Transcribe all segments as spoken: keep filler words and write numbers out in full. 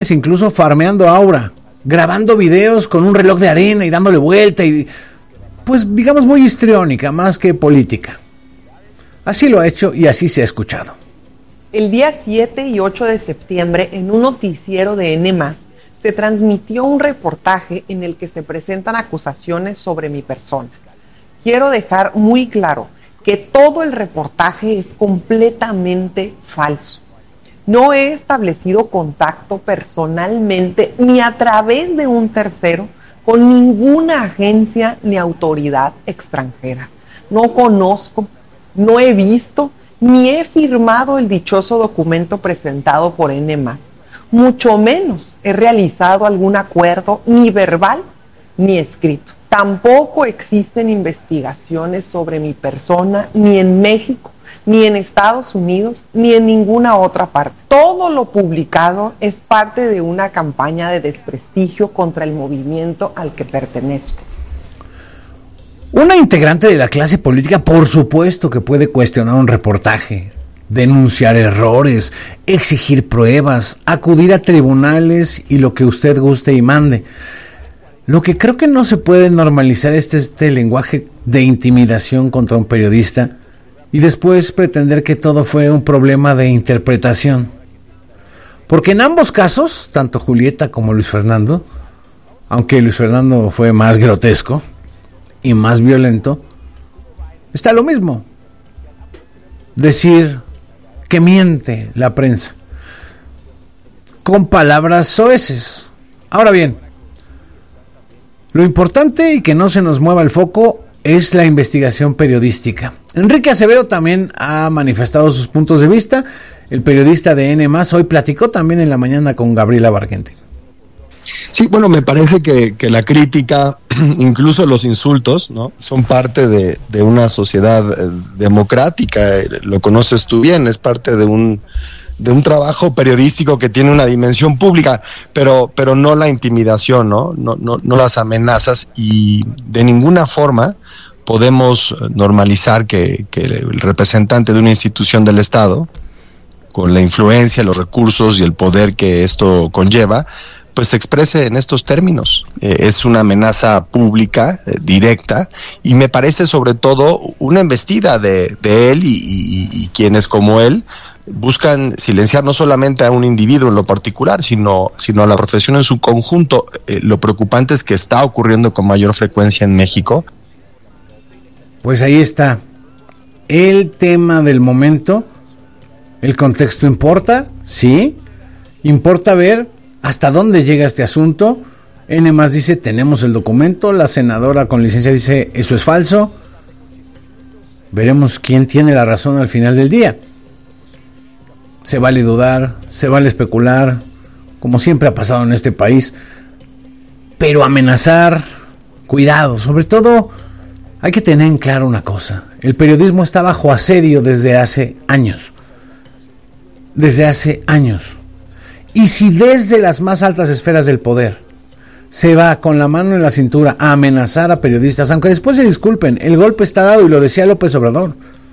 redes, incluso farmeando aura, grabando videos con un reloj de arena y dándole vuelta y, pues digamos, muy histriónica, más que política. Así lo ha hecho y así se ha escuchado. El día siete y ocho de septiembre, en un noticiero de N más, se transmitió un reportaje en el que se presentan acusaciones sobre mi persona. Quiero dejar muy claro que todo el reportaje es completamente falso. No he establecido contacto personalmente ni a través de un tercero con ninguna agencia ni autoridad extranjera. No conozco, no he visto ni he firmado el dichoso documento presentado por N más. Mucho menos he realizado algún acuerdo ni verbal ni escrito. Tampoco existen investigaciones sobre mi persona ni en México, ni en Estados Unidos, ni en ninguna otra parte. Todo lo publicado es parte de una campaña de desprestigio contra el movimiento al que pertenezco. Una integrante de la clase política, por supuesto que puede cuestionar un reportaje, denunciar errores, exigir pruebas, acudir a tribunales y lo que usted guste y mande. Lo que creo que no se puede normalizar es este, este lenguaje de intimidación contra un periodista y después pretender que todo fue un problema de interpretación. Porque en ambos casos, tanto Julieta como Luis Fernando, aunque Luis Fernando fue más grotesco y más violento, está lo mismo. Decir que miente la prensa con palabras soeces. Ahora bien, lo importante y que no se nos mueva el foco es la investigación periodística. Enrique Acevedo también ha manifestado sus puntos de vista. El periodista de N más hoy platicó también en la mañana con Gabriela Bargentin. Sí, bueno, me parece que, que la crítica, incluso los insultos, ¿no?, son parte de, de una sociedad eh, democrática. Lo conoces tú bien, es parte de un de un trabajo periodístico que tiene una dimensión pública, pero pero no la intimidación, ¿no? No, no, no las amenazas, y de ninguna forma podemos normalizar que, que el representante de una institución del Estado, con la influencia, los recursos y el poder que esto conlleva, pues se exprese en estos términos. Eh, es una amenaza pública, eh, directa, y me parece sobre todo una embestida de, de él y, y, y quienes como él buscan silenciar no solamente a un individuo en lo particular, sino, sino a la profesión en su conjunto. Eh, lo preocupante es que está ocurriendo con mayor frecuencia en México. Pues ahí está. El tema del momento, el contexto importa, sí, importa ver hasta dónde llega este asunto. N más dice, tenemos el documento, la senadora con licencia dice, eso es falso. Veremos quién tiene la razón al final del día. Se vale dudar, se vale especular, como siempre ha pasado en este país, pero amenazar, cuidado. Sobre todo, hay que tener en claro una cosa: el periodismo está bajo asedio desde hace años, desde hace años. Y si desde las más altas esferas del poder se va con la mano en la cintura a amenazar a periodistas, aunque después se disculpen, el golpe está dado, y lo decía López Obrador: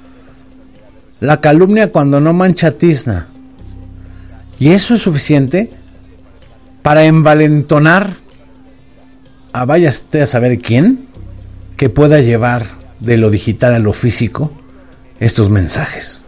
la calumnia cuando no mancha tizna. Y eso es suficiente para envalentonar a vaya usted a saber quién que pueda llevar de lo digital a lo físico estos mensajes.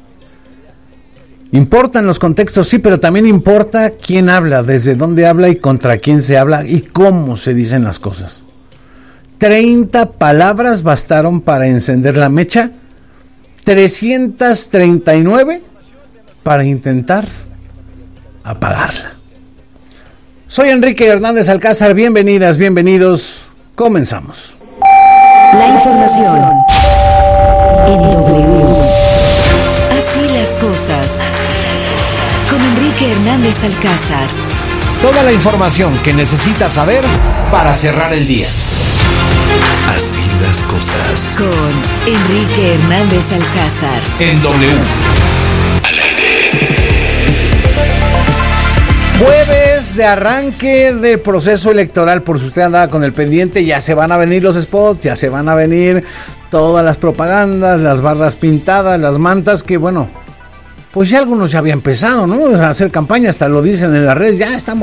Importan los contextos, sí, pero también importa quién habla, desde dónde habla y contra quién se habla y cómo se dicen las cosas. treinta palabras bastaron para encender la mecha, trescientas treinta y nueve para intentar apagarla. Soy Enrique Hernández Alcázar, bienvenidas, bienvenidos, comenzamos. La información en W. Así las cosas. Con Enrique Hernández Alcázar. Toda la información que necesitas saber para cerrar el día. Así las cosas. Con Enrique Hernández Alcázar. En W. Al aire. Jueves de arranque del proceso electoral, por si usted andaba con el pendiente, ya se van a venir los spots, ya se van a venir todas las propagandas, las barras pintadas, las mantas, que bueno, pues ya algunos ya habían empezado, ¿no? A hacer campaña, hasta lo dicen en las redes, ya estamos